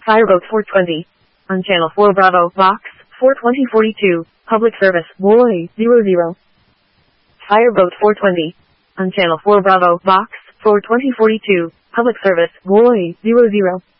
Fireboat 420. On Channel 4 Bravo, Box 42042. Public service, Boy 00. Fireboat 420. On Channel 4 Bravo, Box 42042. Public service, Boy 00.